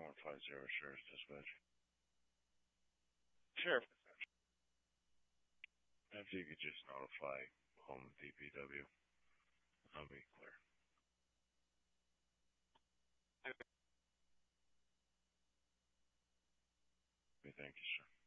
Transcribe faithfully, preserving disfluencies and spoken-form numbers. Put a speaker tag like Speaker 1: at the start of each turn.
Speaker 1: one five zero Sheriff's Dispatch.
Speaker 2: Sheriff.
Speaker 1: If you could just notify home D P W, I'll be clear. Okay, thank you, sir.